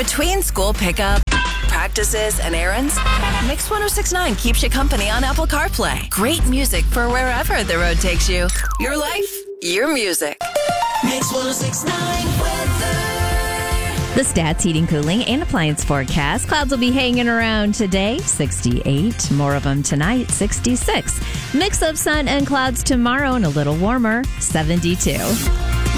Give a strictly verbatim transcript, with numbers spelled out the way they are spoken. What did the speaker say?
Between school pickup, practices, and errands, Mix ten sixty-nine keeps you company on Apple CarPlay. Great music for wherever the road takes you. Your life, your music. Mix ten sixty-nine weather. The Stats Heating, Cooling, and Appliance forecast. Clouds will be hanging around today, sixty-eight. More of them tonight, sixty-six. Mix of sun and clouds tomorrow and a little warmer, seventy-two.